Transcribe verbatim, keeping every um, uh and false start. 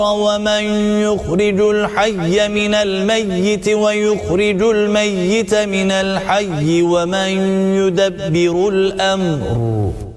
ومن يخرج الحي من الميت ويخرج الميت من الحي ومن يدبر الأمر